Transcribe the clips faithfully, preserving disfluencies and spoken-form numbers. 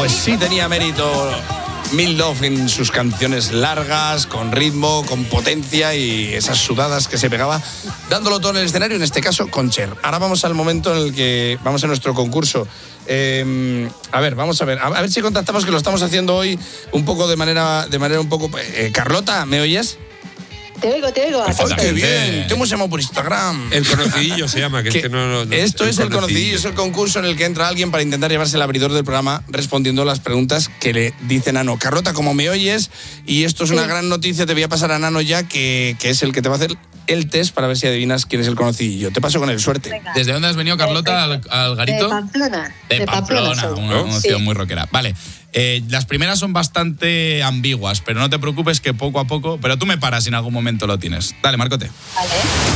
Pues sí tenía mérito Mil Love en sus canciones largas, con ritmo, con potencia y esas sudadas que se pegaba, dándolo todo en el escenario, en este caso con Cher. Ahora vamos al momento en el que vamos a nuestro concurso. Eh, a ver, vamos a ver, a ver si contactamos, que lo estamos haciendo hoy un poco de manera, de manera un poco... Eh, Carlota, ¿me oyes? Te oigo, te oigo. ¡Ay, qué bien! Te hemos llamado por Instagram. El conocidillo se llama. Que que este no, no, no, esto el es el conocidillo, es el concurso en el que entra alguien para intentar llevarse el abridor del programa respondiendo las preguntas que le dice Nano. Carlota, como me oyes, y esto es una sí. gran noticia, te voy a pasar a Nano ya, que, que es el que te va a hacer el test para ver si adivinas quién es el conocidillo. Te paso con el suerte. Venga. ¿Desde dónde has venido, Carlota, al, al garito? De Pamplona. De, de Pamplona, Pamplona una ¿no? emoción sí. muy rockera. Vale. Eh, las primeras son bastante ambiguas, pero no te preocupes que poco a poco... Pero tú me paras si en algún momento lo tienes. Dale, Marcote. Vale.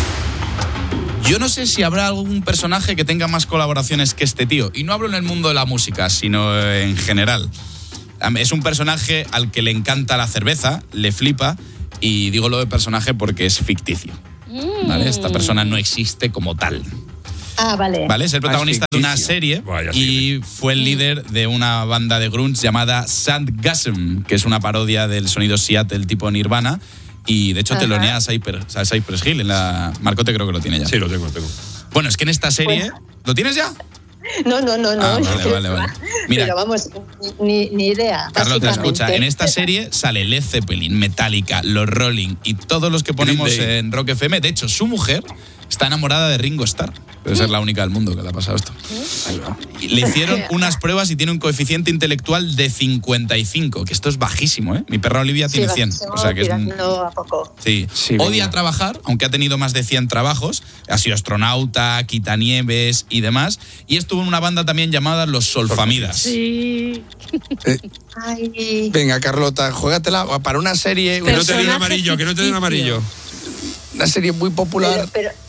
Yo no sé si habrá algún personaje que tenga más colaboraciones que este tío. Y no hablo en el mundo de la música, sino en general. Es un personaje al que le encanta la cerveza, le flipa, y digo lo de personaje porque es ficticio. Mm. ¿Vale? Esta persona no existe como tal. Ah, vale. Vale, es el protagonista de una serie. Vaya, y fue el líder de una banda de grunge llamada Soundgasm, que es una parodia del sonido Seattle tipo Nirvana. Y de hecho telonea a Cypress, a Cypress Hill en la... Marcote creo que lo tiene ya. Sí, lo tengo, lo tengo. Bueno, es que en esta serie... Pues... ¿Lo tienes ya? No, no, no, no. Ah, vale, vale, vale. Mira, pero vamos, ni, ni idea. Carlota, escucha, en esta serie sale Led Zeppelin, Metallica, los Rolling y todos los que ponemos en Rock F M. De hecho, su mujer está enamorada de Ringo Starr. Debe ser la única del mundo que le ha pasado esto. Ahí va. Y le hicieron unas pruebas y tiene un coeficiente intelectual de cincuenta y cinco, que esto es bajísimo, ¿eh? Mi perra Olivia tiene sí, cien. O sea que es un... a poco. Sí. sí. Odia trabajar, aunque ha tenido más de cien trabajos. Ha sido astronauta, quitanieves y demás. Y estuvo en una banda también llamada Los Solfamidas. Sí. Eh, Ay. Venga, Carlota, juégatela para una serie... Que no te den amarillo, que no te den amarillo. Una serie muy popular... Pero, pero...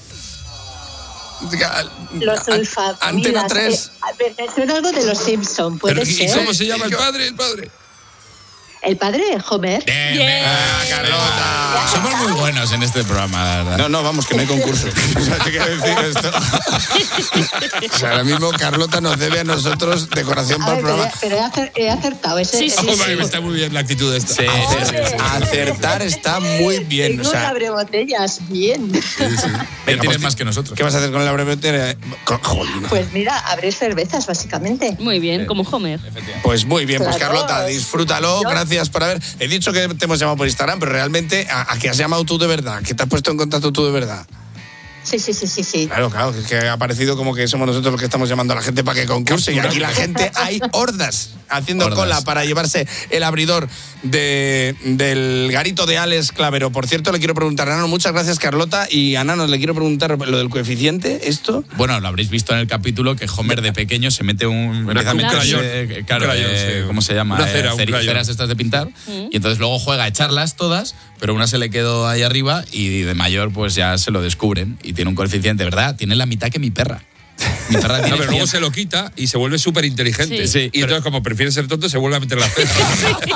Los Solfamidas. Antena tres. Eh, me suena algo de los Simpson, puede Pero, ser. ¿y cómo se llama el padre? El padre. ¿El padre? ¿Homer? Bien, bien. Ah, Carlota. Somos muy buenos en este programa, la verdad. No, no, vamos, que no hay concurso. O sea, ¿qué quiere decir esto? O sea, ahora mismo Carlota nos debe a nosotros decoración para el programa. Pero, pero he acertado. Ese, sí, sí, Oh, vale, sí. está muy bien la actitud de esta. Sí, sí, sí, sí. Acertar está muy bien. Tengo O sea, un abrebotellas, bien. Sí, sí. Él Venga, tiene pues, más que nosotros. ¿Qué vas a hacer con el abrevete? Jolina. Pues mira, abrir cervezas, básicamente. Muy bien, como Homer. Pues muy bien, pues Claro. Carlota, disfrútalo, Yo- gracias por haber... He dicho que te hemos llamado por Instagram, pero realmente, ¿a, a qué has llamado tú de verdad? ¿Que te has puesto en contacto tú de verdad? Sí, sí, sí, sí, sí. Claro, claro, es que ha parecido como que somos nosotros los que estamos llamando a la gente para que concurse, y aquí la gente, hay hordas haciendo Hordas. cola para llevarse el abridor de, del garito de Alex Clavero. Por cierto, le quiero preguntar a Nano, muchas gracias, Carlota, y a Nano le quiero preguntar lo del coeficiente, ¿esto? Bueno, lo habréis visto en el capítulo que Homer de pequeño se mete un... empieza a un meterse, crayón. eh, claro, Un crayón, eh, sí. ¿cómo se llama? Una cera, Eh, un ceri- crayón. ceras estas de pintar. Mm. Y entonces luego juega a echarlas todas, pero una se le quedó ahí arriba y de mayor pues ya se lo descubren. Y tiene un coeficiente, ¿verdad? Tiene la mitad que mi perra. Mi perra tiene No, pero luego cien. se lo quita y se vuelve súper inteligente. Sí. Sí, y entonces, como prefiere ser tonto, se vuelve a meter la cera.